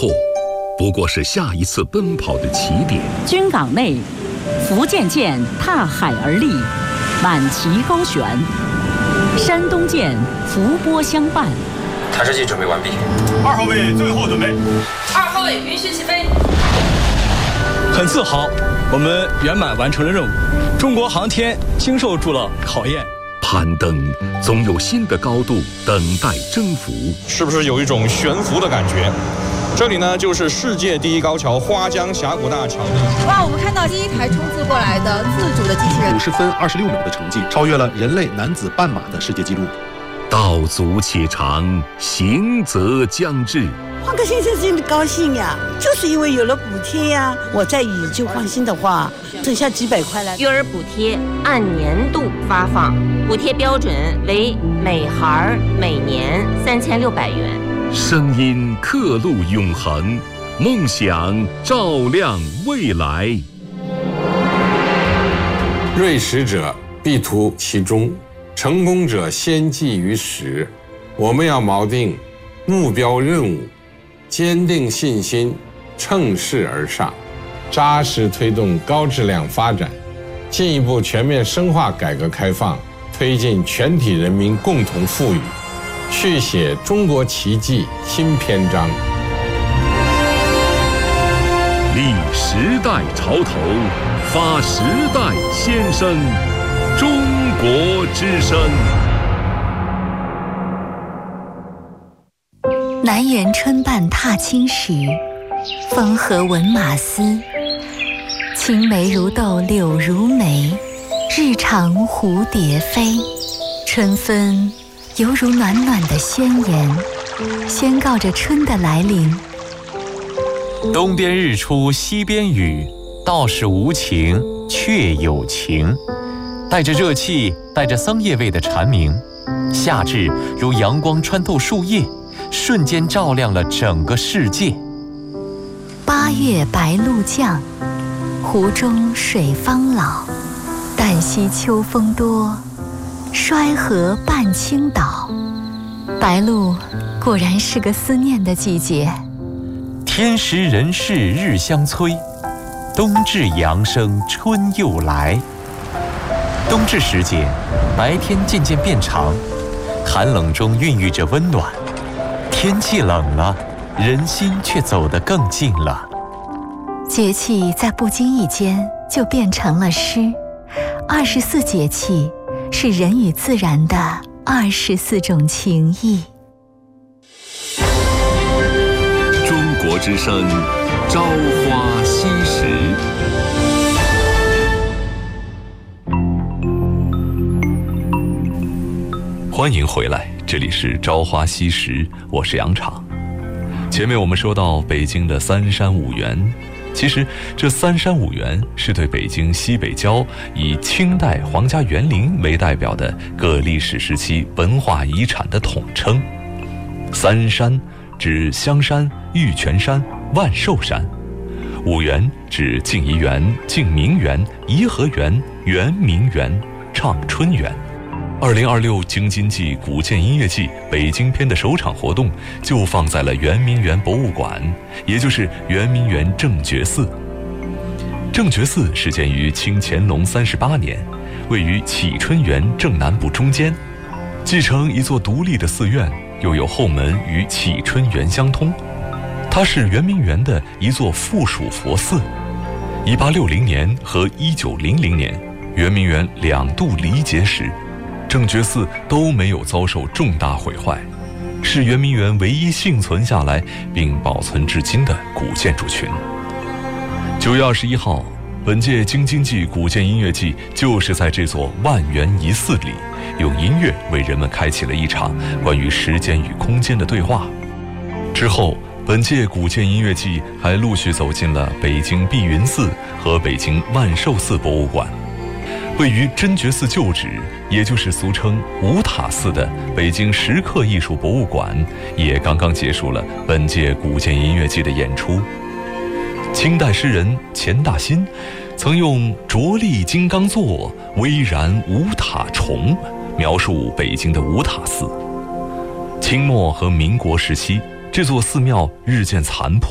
破，不过是下一次奔跑的起点。 军港内，福建舰踏海而立，满旗高悬；山东舰伏波相伴。 弹射器准备完毕。 2号位最后准备。 2号位允许起飞。 很自豪，我们圆满完成了任务。中国航天经受住了考验。 攀登总有新的高度等待征服， 是不是有一种悬浮的感觉？这里呢，就是世界第一高桥花江峡谷大桥。 哇，我们看到第一台冲刺过来的自主的机器人 ，50分26秒的成绩，超越了人类男子半马的世界纪录。 道阻且长，行则将至。 换个先生真的高兴呀，就是因为有了补贴呀。我再以旧换新的话，剩下几百块了。 育儿补贴按年度发放，补贴标准为每孩每年3600元。 声音刻录永恒，梦想照亮未来。 锐识者必图其中，成功者先记于始。我们要锚定目标任务，坚定信心，乘势而上，扎实推动高质量发展，进一步全面深化改革开放，推进全体人民共同富裕，续写中国奇迹新篇章。 立时代潮头，发时代先声，中国之声。 南园春半踏青时，风和闻马嘶。青梅如豆柳如眉，日长蝴蝶飞。春分犹如暖暖的宣言，宣告着春的来临。 东边日出西边雨，道是无晴却有晴。带着热气，带着桑叶味的蝉鸣，夏至如阳光穿透树叶，瞬间照亮了整个世界。 8月白露降，湖中水方老。旦夕秋风多，衰河半倾倒。白露果然是个思念的季节。 天时人事日相催，冬至阳生春又来。冬至时节，白天渐渐变长，寒冷中孕育着温暖。天气冷了，人心却走得更近了。 节气在不经意间就变成了诗。24节气是人与自然的24种情谊。 中国之声，朝花夕拾。欢迎回来，这里是朝花夕拾，我是杨昶。前面我们说到北京的三山五园，其实这三山五园是对北京西北郊以清代皇家园林为代表的各历史时期文化遗产的统称。三山指香山、玉泉山、万寿山；五园指静怡园、静明园、颐和园、圆明园、畅春园。2026京津冀古建音乐季北京篇的首场活动就放在了圆明园博物馆，也就是圆明园正觉寺。正觉寺始建于清乾隆38年，位于启春园正南部中间，继承一座独立的寺院，又有后门与启春园相通。它是圆明园的一座附属佛寺。1860年和1900年，圆明园2度离劫时，正觉寺都没有遭受重大毁坏，是圆明园唯一幸存下来并保存至今的古建筑群。9月21号，本届京津冀古建音乐季就是在这座万园仪寺里，用音乐为人们开启了一场关于时间与空间的对话。之后，本届古建音乐季还陆续走进了北京碧云寺和北京万寿寺博物馆。位于真觉寺旧址，也就是俗称五塔寺的北京石刻艺术博物馆，也刚刚结束了本届古建音乐季的演出。清代诗人钱大新曾用着力金刚座，巍然五塔重描述北京的五塔寺。清末和民国时期，这座寺庙日渐残破，